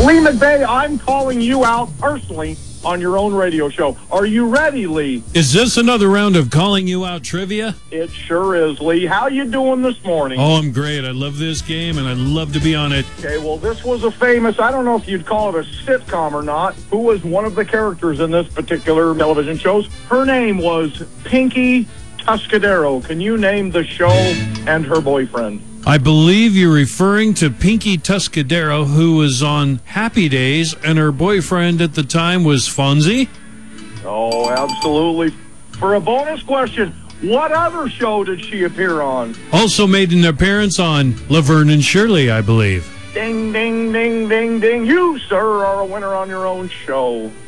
Lee McVeigh, I'm calling you out personally on your own radio show. Are you ready, Lee? Is this another round of calling you out trivia? It sure is, Lee. How you doing this morning? Oh, I'm great. I love this game, and I'd love to be on it. Okay, well, this was a famous, I don't know if you'd call it a sitcom or not, who was one of the characters in this particular television show. Her name was Pinky Tuscadero. Can you name the show and her boyfriend? I believe you're referring to Pinky Tuscadero, who was on Happy Days, and her boyfriend at the time was Fonzie? Oh, absolutely. For a bonus question, what other show did she appear on? Also made an appearance on Laverne and Shirley, I believe. Ding, ding, ding, ding, ding. You, sir, are a winner on your own show.